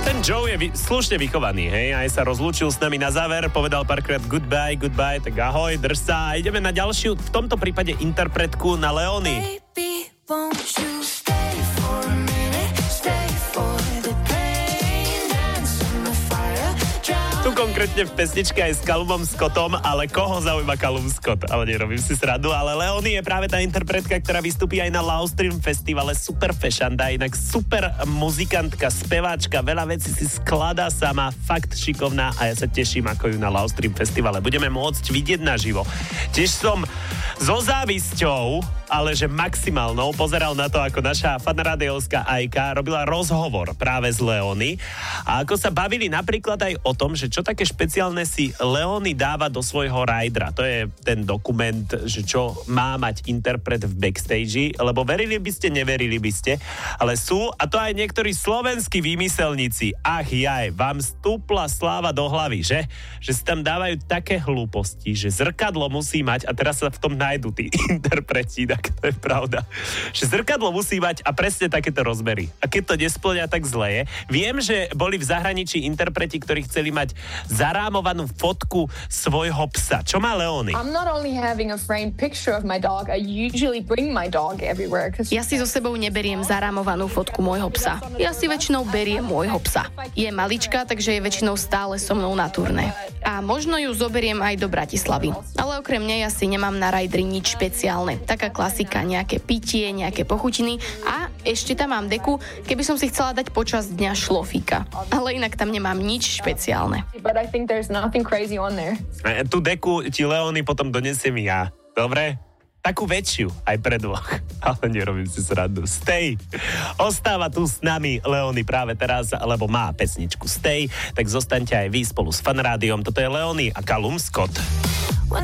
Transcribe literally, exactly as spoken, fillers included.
Ten Joe je vy, slušne vychovaný, hej, aj sa rozlúčil s nami na záver, povedal párkrát goodbye, goodbye, tak ahoj, drž sa a ideme na ďalšiu, v tomto prípade interpretku na Leony. Baby, won't you stay for a minute, stay for the pain, dance in the fire, drown. Tu konkrétne v pesničke aj s Callumom Scottom, ale koho zaujíma Callum Scott? Ale nerobím si srandu, ale Leony je práve tá interpretka, ktorá vystupí aj na Loudstream festivale, super fešanda, inak super muzikantka, speváčka, veľa vecí si skladá sama, fakt šikovná a ja sa teším, ako ju na Loudstream festivale budeme môcť vidieť naživo. Tiež som so závisťou, ale že maximálnou, pozeral na to, ako naša fanrádiovská Ajka robila rozhovor práve s Leony a ako sa bavili napríklad aj o tom, že čo také špeciálne si Leony dáva do svojho rajdra. To je ten dokument, že čo má mať interpret v backstage, lebo verili by ste, neverili by ste, ale sú, a to aj niektorí slovenskí výmyselníci, ach jaj, vám stúpla sláva do hlavy, že? Že si tam dávajú také hlúposti, že zrkadlo musí mať, a teraz sa v tom nájdu tí interpreti, tak to je pravda, že zrkadlo musí mať a presne takéto rozmery. A keď to nesplňa, tak zle je. Viem, že boli v zahraničí interpreti, ktorí chceli mať zarámovanú fotku svojho psa. Čo má Leony? I'm not only having a framed picture of my dog, I usually bring my dog everywhere. Ja si so sebou neberiem zarámovanú fotku môjho psa. Ja si väčšinou beriem môjho psa. Je malička, takže je väčšinou stále so mnou na turné. A možno ju zoberiem aj do Bratislavy. Ale okrem nej asi nemám na rajdri nič špeciálne. Taká klasika, nejaké pitie, nejaké pochutiny a ešte tam mám deku, keby som si chcela dať počas dňa šlofíka. Ale inak tam nemám nič špeciálne. But I think there's nothing crazy on there. E, tú deku ti Leony potom donesiem ja. Dobre? Takú väčšiu, aj pre dvoch. Ale nerobím si srandu. Stay. Ostáva tu s nami Leony práve teraz, lebo má pesničku Stay, tak zostaňte aj vy spolu s Fanrádiom. Toto je Leony a Callum Scott.